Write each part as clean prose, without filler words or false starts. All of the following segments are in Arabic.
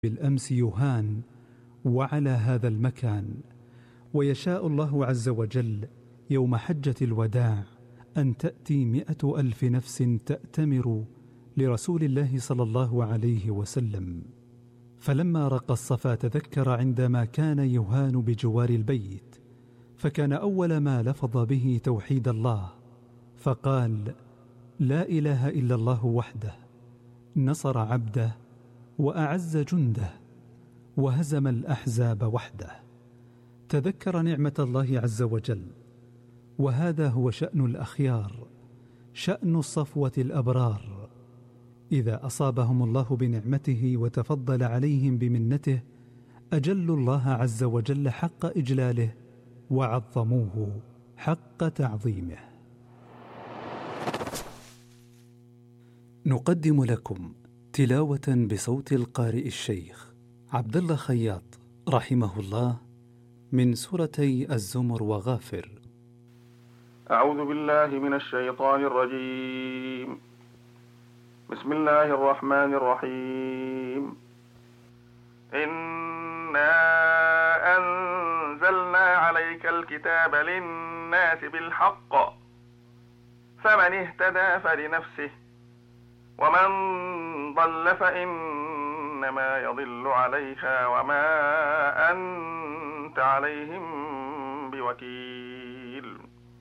بالأمس يهان وعلى هذا المكان، ويشاء الله عز وجل يوم حجة الوداع أن تأتي 100,000 نفس تأتمر لرسول الله صلى الله عليه وسلم. فلما رقى الصفا تذكر عندما كان يهان بجوار البيت، فكان أول ما لفظ به توحيد الله، فقال: لا إله إلا الله وحده، نصر عبده وأعز جنده وهزم الأحزاب وحده. تذكر نعمة الله عز وجل، وهذا هو شأن الأخيار، شأن الصفوة الأبرار. إذا أصابهم الله بنعمته وتفضل عليهم بمنته، أجلوا الله عز وجل حق إجلاله وعظموه حق تعظيمه. نقدم لكم تلاوة بصوت القارئ الشيخ عبد الله خياط رحمه الله من سورتي الزمر وغافر. أعوذ بالله من الشيطان الرجيم. بسم الله الرحمن الرحيم. إنا أنزلنا عليك الكتاب للناس بالحق، فمن اهتدى فلنفسه، ومن ضل فإنما يضل عليها، وما أنت عليهم بوكيل.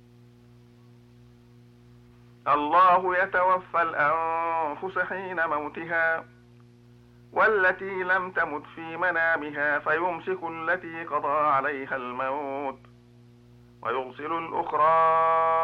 الله يتوفى الأنفس حين موتها، والتي لم تمت في منامها فيمسك التي قضى عليها الموت، ويرسل الأخرى